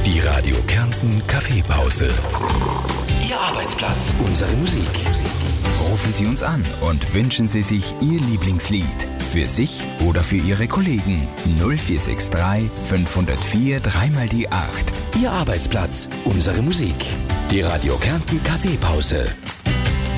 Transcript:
Die Radio Kärnten Kaffeepause. Ihr Arbeitsplatz, unsere Musik. Rufen Sie uns an und wünschen Sie sich Ihr Lieblingslied. Für sich oder für Ihre Kollegen. 0463 504 3 die 8. Ihr Arbeitsplatz, unsere Musik. Die Radio Kärnten Kaffeepause.